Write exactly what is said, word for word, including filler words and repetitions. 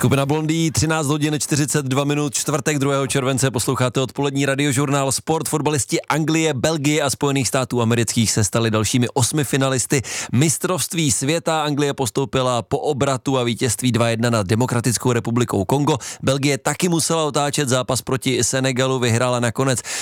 Skupina Blondý, třináct hodin čtyřicet dva minut, čtvrtek druhého července, posloucháte odpolední radiožurnál Sport. Fotbalisti Anglie, Belgie a Spojených států amerických se stali dalšími osmi finalisty mistrovství světa. Anglie postoupila po obratu a vítězství dva jedna nad Demokratickou republikou Kongo. Belgie taky musela otáčet, zápas proti Senegalu vyhrála nakonec